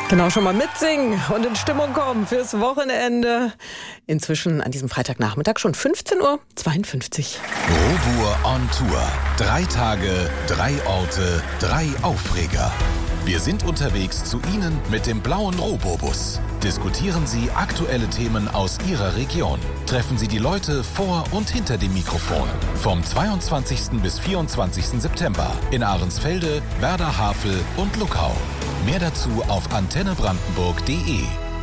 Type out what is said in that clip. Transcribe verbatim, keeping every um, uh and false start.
Genau, schon mal mitsingen und in Stimmung kommen fürs Wochenende. Inzwischen an diesem Freitagnachmittag schon fünfzehn Uhr zweiundfünfzig. Robur on Tour. Drei Tage, drei Orte, drei Aufreger. Wir sind unterwegs zu Ihnen mit dem blauen Robobus. Diskutieren Sie aktuelle Themen aus Ihrer Region. Treffen Sie die Leute vor und hinter dem Mikrofon. Vom zweiundzwanzigsten bis vierundzwanzigsten September in Ahrensfelde, Werder Havel und Luckau. Mehr dazu auf antenne brandenburg punkt de.